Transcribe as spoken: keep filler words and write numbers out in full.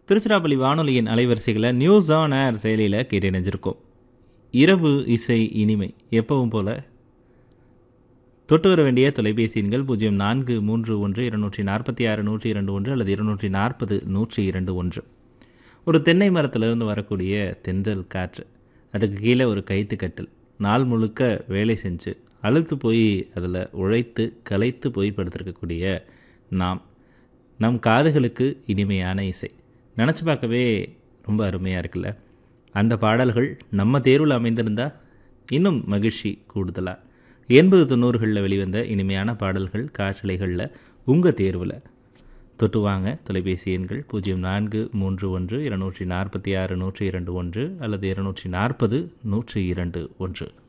திருச்சிராப்பள்ளி வானொலியின் அலைவரிசைகளை news on air செயலியில் கேட்டு இணைஞ்சிருக்கோம். இரவு இசை இனிமை எப்பவும் போல தொட்டு வர வேண்டிய தொலைபேசி எண்கள் பூஜ்ஜியம் நான்கு மூன்று ஒன்று இருநூற்றி நாற்பத்தி ஆறு நூற்றி இரண்டு ஒன்று அல்லது இருநூற்றி நாற்பது நூற்றி இரண்டு ஒன்று. ஒரு தென்னை மரத்திலிருந்து வரக்கூடிய தென்றல் காற்று, அதுக்கு கீழே ஒரு கைத்து கட்டில், நாள் முழுக்க வேலை செஞ்சு அழுத்து போய் அதில் உழைத்து களைத்து போய் படுத்திருக்கக்கூடிய நாம், நம் காதுகளுக்கு இனிமையான இசை நினச்சி பார்க்கவே ரொம்ப அருமையாக இருக்குல்ல. அந்த பாடல்கள் நம்ம தேர்வில் அமைந்திருந்தால் இன்னும் மகிழ்ச்சி கூடுதலாக. எண்பது தொண்ணூறுகளில் வெளிவந்த இனிமையான பாடல்கள் காற்றலைகளில் உங்கள் தேர்வில் தொட்டு வாங்க. தொலைபேசி எண்கள் பூஜ்ஜியம் நான்கு மூன்று ஒன்று இருநூற்றி நாற்பத்தி ஆறு நூற்றி இரண்டு ஒன்று அல்லது இருநூற்றி நாற்பது நூற்றி இரண்டு ஒன்று.